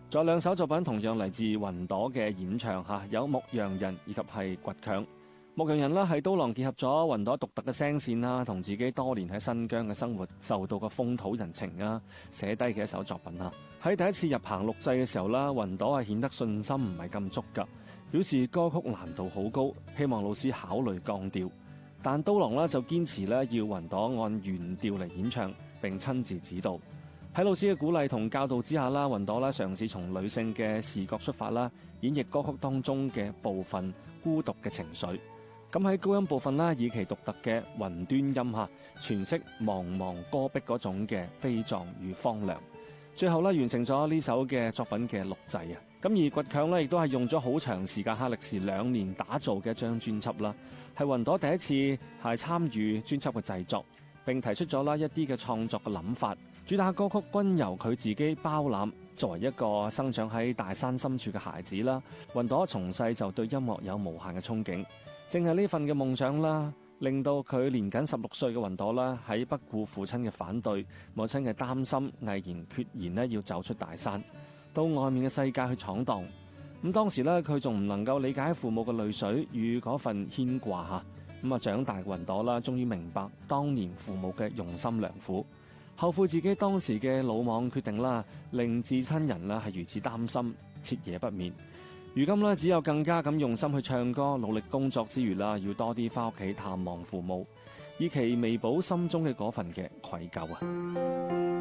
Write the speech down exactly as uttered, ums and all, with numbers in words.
仲有兩首作品同樣嚟自雲朵嘅演唱嚇，有《牧羊人》以及係《倔強》。《牧羊人》啦係刀郎結合咗雲朵獨特嘅聲線啦，同自己多年喺新疆嘅生活受到嘅風土人情啊，寫低嘅一首作品啊。喺第一次入棚錄製嘅時候啦，雲朵係顯得信心唔係咁足㗎，表示歌曲難度好高，希望老師考慮降調。但刀郎呢就堅持咧要雲朵按原調嚟演唱，並親自指導。喺老師嘅鼓勵同教導之下啦，雲朵啦嘗試從女性嘅視角出發啦，演繹歌曲當中嘅部分孤獨嘅情緒。咁喺高音部分啦，以其獨特嘅雲端音下詮釋茫茫戈壁嗰種嘅悲壯與荒涼。最後咧完成咗呢首嘅作品嘅錄製啊。咁而倔強咧亦都係用咗好長時間，歷時兩年打造嘅一張專輯啦，係雲朵第一次係參與專輯嘅製作，並提出咗啦一啲嘅創作嘅諗法。主打歌曲均由佢自己包攬。作為一個生長喺大山深處嘅孩子啦，雲朵從細就對音樂有無限嘅憧憬。正係呢份嘅夢想啦，令到佢年僅十六歲嘅雲朵啦，喺不顧父親嘅反對、母親嘅擔心，毅然決然咧要走出大山，到外面嘅世界去闖蕩。咁當時咧，佢仲唔能夠理解父母嘅淚水與嗰份牽掛嚇。咁啊，長大嘅雲朵啦，終於明白當年父母嘅用心良苦，後悔自己當時嘅魯莽決定啦，令至親人啦係如此擔心，徹夜不眠。如今咧，只有更加咁用心去唱歌，努力工作之餘啦，要多啲返屋企探望父母，以期彌補心中嘅嗰份嘅愧疚啊！